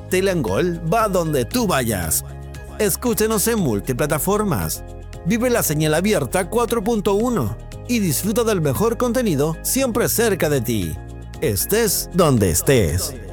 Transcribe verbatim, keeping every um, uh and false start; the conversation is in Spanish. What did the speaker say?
Tele Angol va donde tú vayas. Escúchenos en multiplataformas. Vive la señal abierta cuatro punto uno y disfruta del mejor contenido siempre cerca de ti. Estés donde estés.